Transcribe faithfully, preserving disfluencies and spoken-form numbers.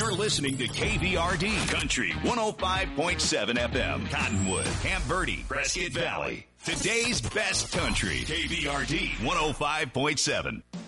You're listening to K V R D Country one oh five point seven F M, Cottonwood, Camp Verde, Prescott Valley. Today's best country, K V R D one oh five point seven.